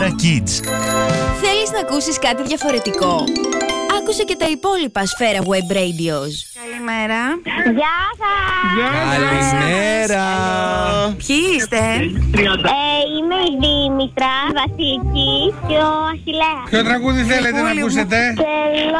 Kids. Θέλεις να ακούσεις κάτι διαφορετικό? Άκουσε και τα υπόλοιπα Σφαίρα Web Radios. Καλημέρα. Γεια σας! Καλημέρα. Ποιοι είστε? Είμαι η Δήμητρα, Βασιλική και ο Αχιλλέας. Ποιο τραγούδι θέλετε να ακούσετε? Θέλω